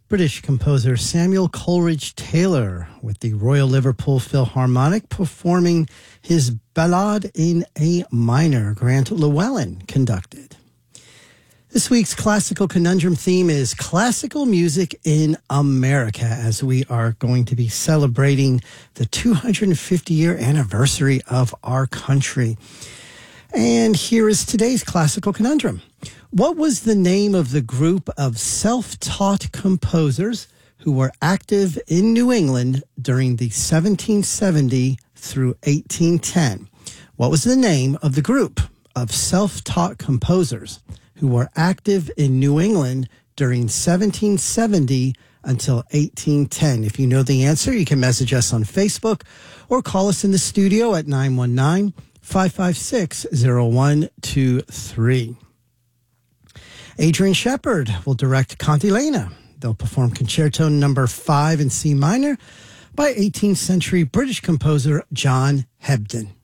British composer Samuel Coleridge Taylor with the Royal Liverpool Philharmonic performing his Ballade in A minor, Grant Llewellyn conducted. This week's Classical Conundrum theme is classical music in America, as we are going to be celebrating the 250-year anniversary of our country. And here is today's Classical Conundrum. What was the name of the group of self-taught composers who were active in New England during the 1770 through 1810? What was the name of the group of self-taught composers who were active in New England during 1770 until 1810? If you know the answer, you can message us on Facebook or call us in the studio at 919-556-0123. Adrian Shepard will direct Cantilena. They'll perform Concerto No. 5 in C minor by 18th century British composer John Hebden.